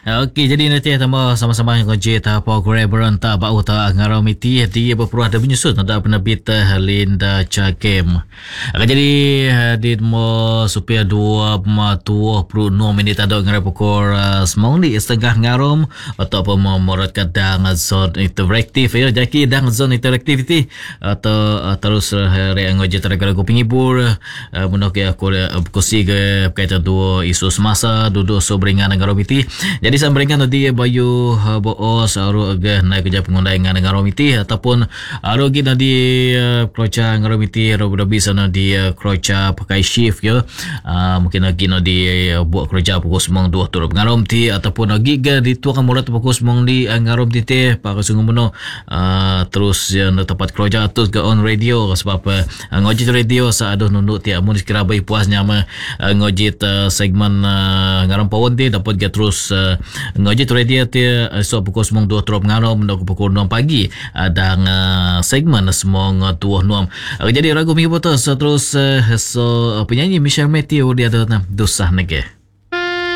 Okey, jadi nanti tama sama-sama ngoje ta program ta bau ta ngarau miti dia berperuah ada menyusun ada penerbit Linda Chakem. Jadi di mo supaya 26 minit ada ngarau pukul semong di setengah ngarom atau memorat kadang zon interaktif ya. Jadi dang zon interaktiviti atau terus hari ngoje tergalagu pengibur menok ya aku kusi ke kaitan dua isu semasa duduk sobringan ngarau miti. Jadi sambringan tadi bayu boos aru agak naik kerja pengundang dengan romiti ataupun aru kita di kroca ngaromiti aru bisa di kroca pakai shift ya. Mungkin lagi di buat kerja pukul semang 2 turun ngaromti ataupun lagi di tuakan mulat pukul semang di ngaromti teh pak sungguh mono terus yang tempat kerja terus ke on radio sebab ngojit radio saaduh nunduk tiap mun kira baik puasnya mah ngojit segmen ngarom pawon teh dapat get terus ngojit radio dia esok pukul semong 2 turun ngarom nak pukul 6 pagi ada segmen semong 2 nuam. Jadi ragu mi botos terus so penyanyi Michelle Matthew dia ada dosah nege.